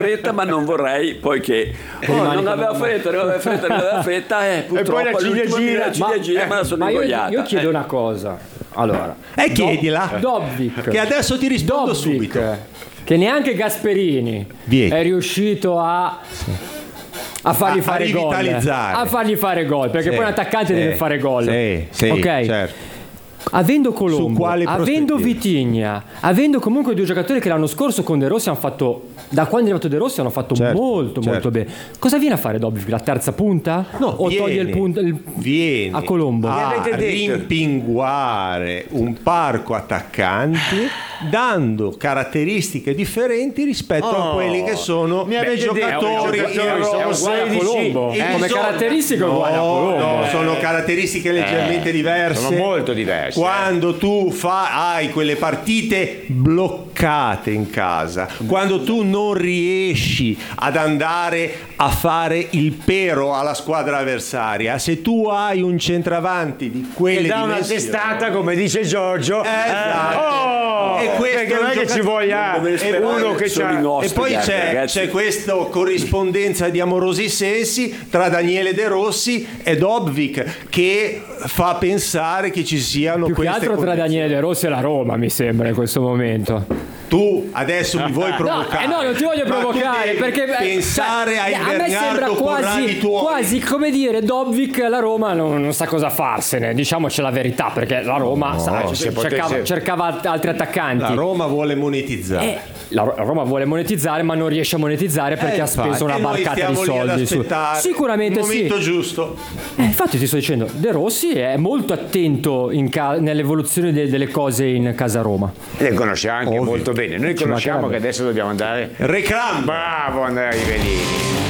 fretta, ma non vorrei poi che non aveva fretta, purtroppo e poi la ciliegina me la sono ingoiata. Io chiedo una cosa, allora, chiedila, Dobbik, che adesso ti rispondo subito. che neanche Gasperini è riuscito a fargli fare gol, a fargli fare gol, perché poi un attaccante deve fare gol, ok? Certo. Avendo Colombo, avendo Vitinha, avendo comunque due giocatori che l'anno scorso con De Rossi hanno fatto, da quando è arrivato De Rossi hanno fatto molto bene. Cosa viene a fare Dobbik? La terza punta? O toglie il punto a Colombo? A rimpinguare un parco attaccanti dando caratteristiche differenti rispetto a quelli che sono i giocatori Colombo. Come caratteristiche uguali a Colombo. No, sono caratteristiche leggermente diverse. Sono molto diverse. Quando tu hai quelle partite bloccate in casa, quando tu non riesci ad andare a fare il pero alla squadra avversaria, se tu hai un centravanti di quelle che dà dimensioni, una testata, come dice Giorgio, e questo perché non è che ci voglia uno che c'ha. E poi c'è questa corrispondenza di amorosi sensi tra Daniele De Rossi e Dobbik, che fa pensare che ci siano più che altro tra Daniele De Rossi e la Roma, mi sembra, in questo momento. Tu adesso mi vuoi provocare? No, non ti voglio provocare, perché pensare a me sembra quasi come dire Dobbik, la Roma non sa cosa farsene, diciamocela la verità, perché la Roma cercava altri attaccanti. La Roma vuole monetizzare. La Roma vuole monetizzare, ma non riesce a monetizzare perché ha speso una barcata di soldi. Sicuramente il momento sì. giusto. Infatti ti sto dicendo, De Rossi è molto attento nell'evoluzione delle cose in casa Roma. Le conosciamo anche molto bene. Noi conosciamo che adesso dobbiamo andare. Reclam. Bravo Andrea Rivellini.